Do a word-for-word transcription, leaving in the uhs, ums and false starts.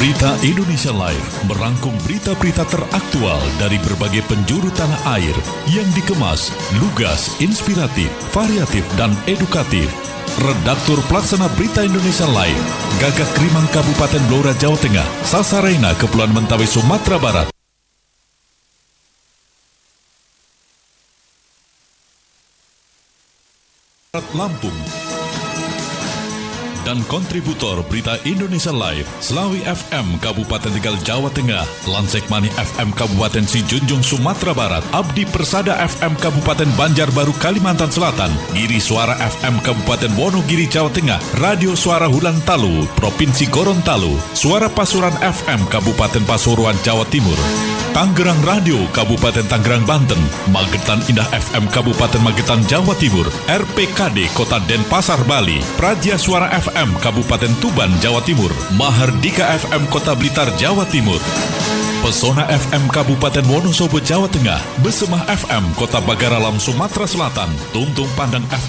Berita Indonesia Live merangkum berita-berita teraktual dari berbagai penjuru tanah air yang dikemas, lugas, inspiratif, variatif, dan edukatif. Redaktur Pelaksana Berita Indonesia Live, Gagak Krimang Kabupaten Blora, Jawa Tengah, Sasarena, Kepulauan Mentawai, Sumatera Barat. Lampung. Dan kontributor Berita Indonesia Live, Slawi F M Kabupaten Tegal, Jawa Tengah, Lansekmani F M Kabupaten Sijunjung, Sumatera Barat, Abdi Persada F M Kabupaten Banjarbaru, Kalimantan Selatan, Giri Suara F M Kabupaten Wonogiri, Jawa Tengah, Radio Suara Hulantalu, Provinsi Gorontalo, Suara Pasuruan F M Kabupaten Pasuruan, Jawa Timur, Tangerang Radio Kabupaten Tangerang, Banten, Magetan Indah F M Kabupaten Magetan, Jawa Timur, R P K D Kota Denpasar, Bali, Praja Suara F M Kabupaten Tuban, Jawa Timur, Mahardika F M Kota Blitar, Jawa Timur, Pesona F M Kabupaten Wonosobo, Jawa Tengah, Besemah F M Kota Bagaralam, Sumatera Selatan, Tuntung Pandang F